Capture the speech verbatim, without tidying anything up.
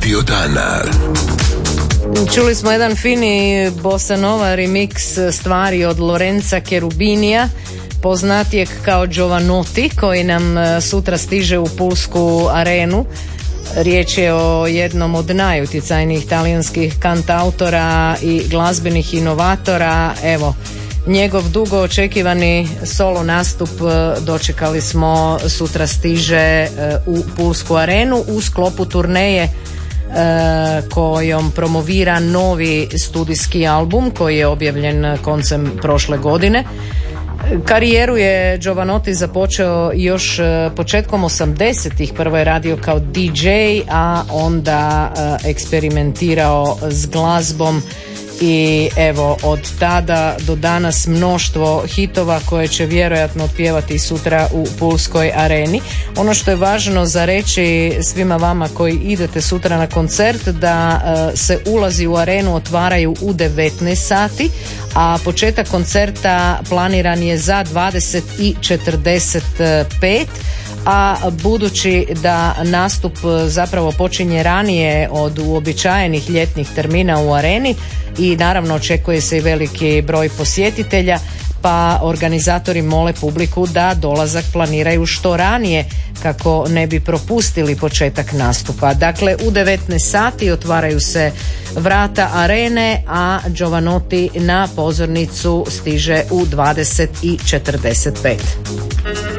Radio dana. Čuli smo jedan fini bossa nova remix stvari od Lorenza Cherubinija, poznatijeg kao Giovanotti, koji nam sutra stiže u Pulsku arenu. Riječ je o jednom od najutjecajnijih talijanskih kantautora i glazbenih inovatora. Evo, njegov dugo očekivani solo nastup dočekali smo, sutra stiže u Pulsku arenu u sklopu turneje kojom promovira novi studijski album koji je objavljen koncem prošle godine. Karijeru je Giovanotti započeo još početkom osamdesetih. Prvo je radio kao D J, a onda eksperimentirao s glazbom i evo od tada do danas mnoštvo hitova koje će vjerojatno otpjevati sutra u Pulskoj areni. Ono što je važno za reći svima vama koji idete sutra na koncert, da se ulazi u arenu otvaraju u devetnaest sati, a početak koncerta planiran je za dvadeset i četrdeset pet, a budući da nastup zapravo počinje ranije od uobičajenih ljetnih termina u areni i naravno očekuje se i veliki broj posjetitelja, pa organizatori mole publiku da dolazak planiraju što ranije kako ne bi propustili početak nastupa. Dakle, u devetnaest sati otvaraju se vrata arene, a Giovanotti na pozornicu stiže u dvadeset i četrdeset pet.